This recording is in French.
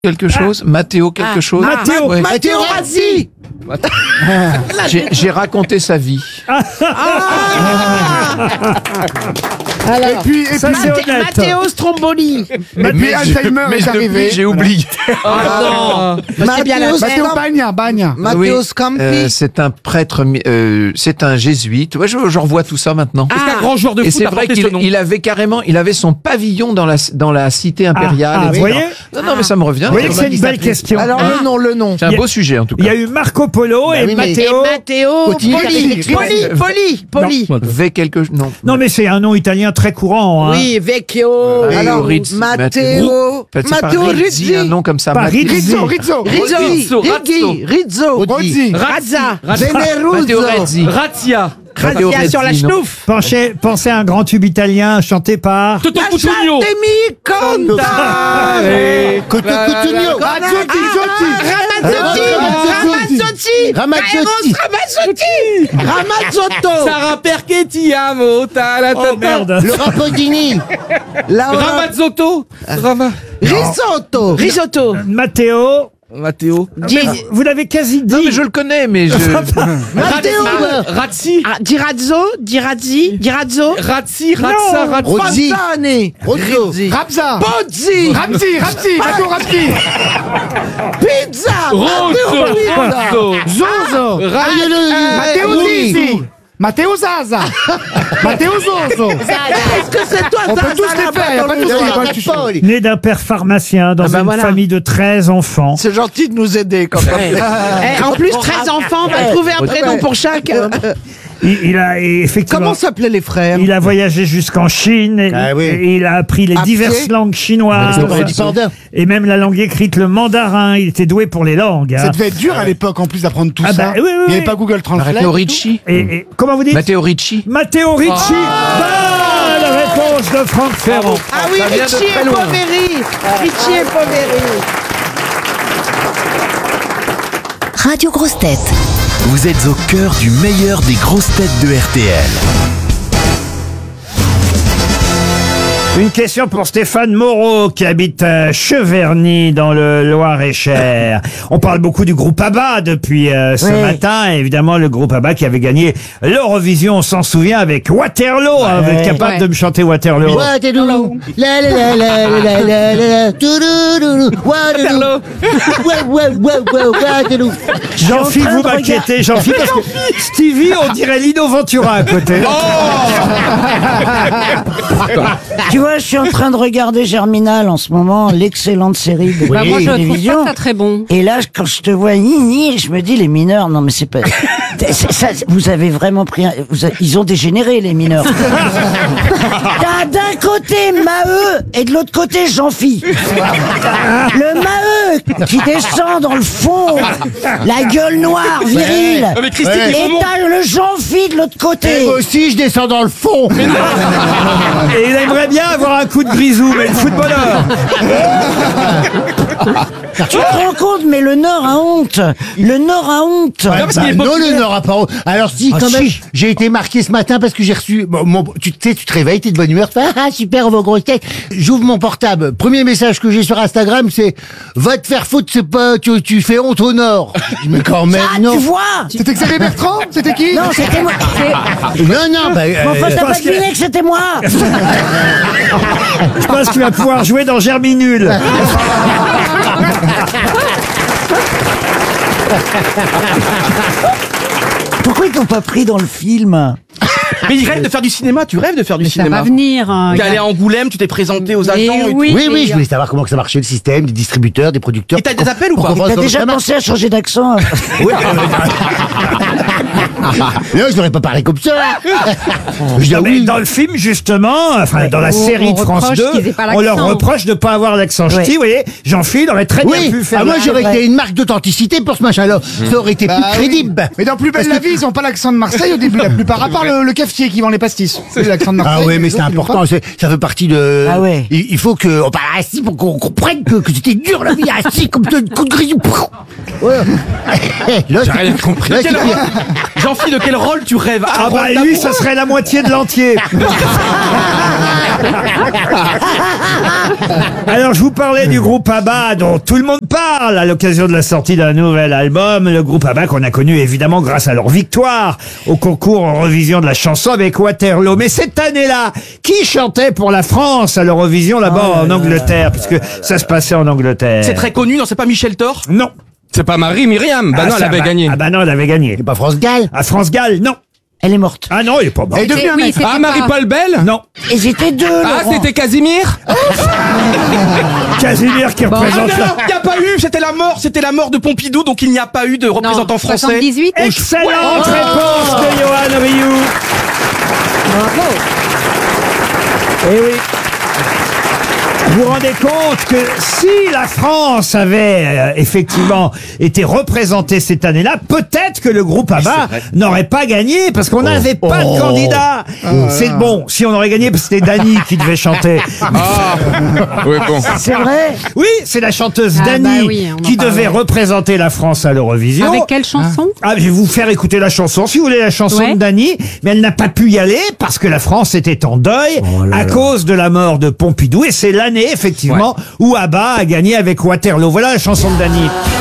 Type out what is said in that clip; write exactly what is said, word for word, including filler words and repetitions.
quelque chose, Matteo quelque Ah, chose. Matteo, Ouais. Matteo Razzi. J'ai j'ai raconté sa vie. Alors, Et puis, et ça, puis, c'est Matte- honnête. Matteo Stromboli. et puis Alzheimer mais est arrivé. depuis, j'ai oublié. Ah non. C'est bien la Matteo Bagna, Bagna. Oui, Matteo Scampi. euh, c'est un prêtre, mi- euh, c'est un jésuite. Ouais, je, je revois tout ça maintenant. Ah. Un grand joueur de Et foot c'est a vrai porté qu'il ce nom. il avait carrément, il avait son pavillon dans la dans la cité impériale. Ah, ah, et vous cetera. voyez Non, non, mais ça me revient. Vous voyez que c'est une belle question. Alors le nom, le nom. C'est un beau sujet en tout Il y cas. a eu Marco Polo et oui, mais- Matteo. Et Matteo Continue ta Poli. réflexion. Poli, Poli, Poli. V quelque non. Non, mais c'est un nom italien très courant. Hein. Oui, Vecchio. Matteo Alors, Rizzi, Matteo. En fait, c'est pas Matteo Rizzi, Rizzi. un nom comme ça. Pas Matteo- Rizzi. Rizzo, Rizzo. Rizzo. Rizzo, Rizzi. Rizzo. Rozzi. Razza. Matteo Veneruzzo. Rezzi. Razzia. Matteo Razia sur la Rezzi, non. schnouf. Pensez, pensez à un grand tube italien chanté par. Toto Cutugno. Lasciatemi contare. Cutugno. Razzotti, Zotti. Ramazzotti. Ramazzotti. Ramazzotti. Ramazzotti. Ramazzotto. Sarah perché ti amo. Ta la ta Oh merde. Le Rapodini. Laura. Ramazzotto. Rama. Risotto. Risotto. Matteo. Matteo. Vous l'avez quasi dit. Non, mais je le connais, mais je. Matteo. Razzi. Ah, Dirazzo. Dirazzi. Dirazzo. Razzi. Razza. Razza. Rozzi. Fontane. Rozzo. Rizzi. Rabza. Pozzi. Ramzi, Ramzi, Matteo Ramzi. Pizza. Rosso. Rosso. Zozo. Matteo Zizzi. Matteo Zaza. Matteo Zozo. Est-ce que c'est toi, On ça, peut tous ça, les là-bas, faire, y a dans pas le de souci, jeu? y a pas de souci. Né d'un père pharmacien dans Ah bah une voilà. famille de treize enfants. C'est gentil de nous aider quand même. Eh, en plus, treize enfants, on va trouver un prénom pour chaque. Il, il a et effectivement. Comment s'appelaient les frères? Il a voyagé jusqu'en Chine et, Ah oui. et il a appris les À diverses pied. langues chinoises et même la langue écrite, le mandarin. Il était doué pour les langues. hein. Ça devait être dur à l'époque en plus d'apprendre tout Ah ça. bah, oui, oui, Il n'y oui. avait pas Google Translate. Matteo Ricci. Et, et- comment vous dites Matteo Ricci. Matteo Ricci. Bonne réponse de Franck Ferrand. Ah oui, Ça vient de Ricci très et loin. Poveri. Ricci et Poveri. Radio Grosses Têtes. Vous êtes au cœur du meilleur des grosses têtes de R T L. Une question pour Stéphane Moreau qui habite à Cheverny dans le Loir-et-Cher. On parle beaucoup du groupe ABBA depuis euh, ce Oui. matin. Et évidemment, le groupe ABBA qui avait gagné l'Eurovision, on s'en souvient, avec Waterloo. hein. Vous êtes capable Ouais. de me chanter Waterloo? Waterloo. La la la la la la la la. Touloulou. Waterloo. Ouais, ouais, ouais, ouais, Waterloo. Jean-Philippe, vous m'inquiétez, Jean-Philippe, parce que Stevie, on dirait Lino Ventura à côté. Tu vois, je suis en train de regarder Germinal en ce moment, l'excellente série de Bah, moi, je trouve télévision. pas ça très bon. Et là, quand je te vois Nini, je me dis les mineurs, non mais c'est pas. c'est- ça, vous avez vraiment pris. Un, vous avez- ils ont dégénéré les mineurs. T'as d'un côté Maheu et de l'autre côté Jean-Phi. Le Maheu qui descend dans le fond, la gueule noire, virile. Ah, mais Christine, Ouais. il faut Et mon- t'as le Jean-Phi de l'autre côté. Moi aussi, je descends dans le fond. Et il aimerait bien avoir un coup de grisou, mais le footballeur. Tu te rends compte, mais le Nord a honte. Le Nord a honte. Ouais, parce bah, qu'il est non, populaire. le Nord a pas. Alors si, Ah, quand si. même, j'ai été marqué ce matin parce que j'ai reçu. Bon, mon- tu tu sais, tu te réveilles, t'es de bonne humeur, tu fais ah super vos grosses têtes. J'ouvre mon portable. Premier message que j'ai sur Instagram, c'est va te faire foutre, c'est pas tu, tu fais honte au Nord. Je dis, mais quand même Ah, non. tu vois. C'était Xavier Bertrand. C'était qui Non, c'était moi. C'est- Non non. Bah, Mais enfin, euh, t'as pas parce que- deviné que c'était moi. Je pense qu'il va pouvoir jouer dans Germinul. Pourquoi ils t'ont pas pris dans le film? Mais il rêve de faire du cinéma. Tu rêves de faire du Mais ça cinéma. va venir. hein. T'es allé à Angoulême, tu t'es présenté aux Mais agents. et tout. oui, oui oui, et- je voulais savoir comment que ça marchait le système, des distributeurs, des producteurs. Et t'as des appels ou Pour pas comprendre T'as comment déjà ça marche. pensé à changer d'accent? Oui. Non, je n'aurais pas parlé comme ça. Je dis Non, ah mais oui. dans le film, justement, enfin, dans la On- série on de France reproche deux, qu'ils aient pas on leur l'accent. reproche de pas avoir l'accent ch'ti. Ouais. Vous voyez, Jean-Philippe aurait très bien Oui, pu faire ah, moi la- j'aurais ouais. été une marque d'authenticité pour ce machin-là. Ça aurait été plus crédible. Mais dans Plus belle la vie, ils ont pas l'accent de Marseille au début, la plupart, à part le, le café cafetier qui vend les pastis. C'est l'accent de Marseille. Ah oui, mais les c'est autres, ils l'ont important, c'est- ça fait partie de... Ah ouais. Il, il faut que... On parle assis pour qu'on comprenne que, que c'était dur la vie, assis comme un coup de grille. Ouais. Là, J'ai rien compris. là, Quel c'est- rôle- Jean-Philippe, de quel rôle tu rêves Ah rôle bah lui, d'amoureux ça serait la moitié de l'entier. Alors je vous parlais du groupe ABBA dont tout le monde parle à l'occasion de la sortie d'un nouvel album. Le groupe ABBA qu'on a connu évidemment grâce à leur victoire au concours Eurovision de la chanson avec Waterloo. Mais cette année-là, qui chantait pour la France à l'Eurovision là-bas en Angleterre, puisque ça se passait en Angleterre? C'est très connu, non, c'est pas Michel Thor? Non. C'est pas Marie Myriam. Bah Ah, non, ça, elle avait bah- gagné. Ah bah non, elle avait gagné. C'est pas France Gall. À France Gall, non. Elle est morte. Ah non, il est pas mort. Elle est devenue un Oui, mec. c'était Ah, pas- Marie-Paul Bell? Non. Et c'était deux, Ah, Laurent. c'était Casimir? Casimir qui Ah représente non, la... il n'y a pas eu, c'était la mort, c'était la mort de Pompidou, donc il n'y a pas eu de représentant français. soixante-dix-huit. Excellente réponse de Johan Rioux. Bravo. Eh oui. Vous vous rendez compte que si la France avait euh, effectivement été représentée cette année-là, peut-être que le groupe ABBA n'aurait pas gagné parce qu'on n'avait pas de candidat. C'est bon, si on aurait gagné, parce que c'était Dany qui devait chanter. Ah, oui, bon. C'est vrai. Oui, c'est la chanteuse Ah, Dany bah oui, on en qui parlait. devait représenter la France à l'Eurovision. Avec quelle chanson? Ah, je vais vous faire écouter la chanson, si vous voulez, la chanson Ouais. de Dany, mais elle n'a pas pu y aller parce que la France était en deuil à cause de la mort de Pompidou, et c'est l'année, effectivement, où ABBA a gagné avec Waterloo. Voilà la chanson de Dany.